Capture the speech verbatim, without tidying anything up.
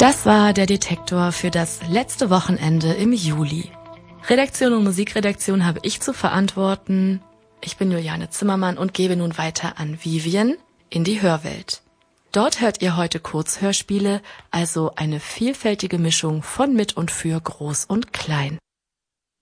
Das war der Detektor für das letzte Wochenende im Juli. Redaktion und Musikredaktion habe ich zu verantworten. Ich bin Juliane Zimmermann und gebe nun weiter an Vivian in die Hörwelt. Dort hört ihr heute Kurzhörspiele, also eine vielfältige Mischung von mit und für Groß und Klein.